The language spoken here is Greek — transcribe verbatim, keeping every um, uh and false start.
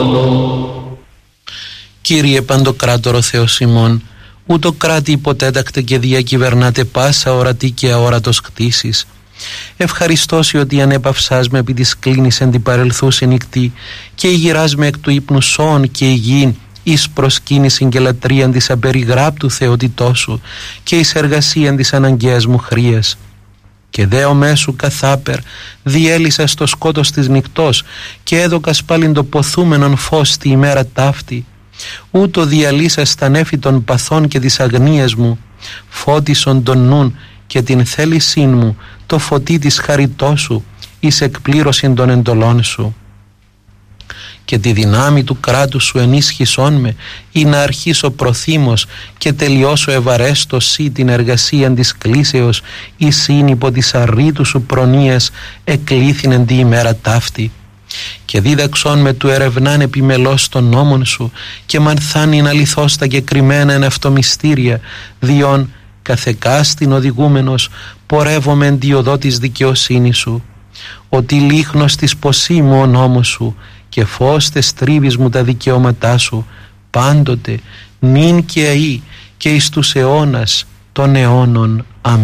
Κύριε Παντοκράτορο Θεός ημών, ούτω κράτη υποτέτακτε και διακυβερνάτε πάσα ορατή και αόρατος κτήσεις. Ευχαριστώσει ότι ανέπαυσάς με επί της κλίνης εν την παρελθούση νυχτή και ηγυράς με εκ του ύπνου σώων και υγιήν εις προσκύνησιν και λατρείαν της απεριγράπτου θεότητός σου και εις εργασίαν της αναγκαίας μου χρίας. Και δέο μέσου καθάπερ διέλυσα στο σκότος της νυχτός και έδωκας πάλιν το ποθούμενον φως τη ημέρα ταύτη. Ούτω διαλύσα στα νέφη των παθών και της αγνίας μου, φώτισον τον νουν και την θέλησήν μου το φωτί της χαριτός σου εις εκπλήρωσιν των εντολών σου. Και τη δυνάμει του κράτους σου ενίσχυσόν με ή να αρχίσω προθύμος και τελειώσω ευαρέστος σύ την εργασία της κλήσεως ή σύν υπό της αρρήτου σου προνοίας εκλήθηνεν τη ημέρα ταύτη. Και δίδαξόν με του ερευνάν επιμελώς των νόμων σου και μανθάνην αληθώς τα κεκριμένα εν αυτό μυστήρια, διόν καθεκάστην οδηγούμενος πορεύομαι εν τη οδό της δικαιοσύνης σου. Ότι λίχνος της ποσή μου ο νόμος σου και φως τες τρίβεις μου τα δικαιώματά σου, πάντοτε νυν και αεί και εις τους αιώνας των αιώνων. Αμήν.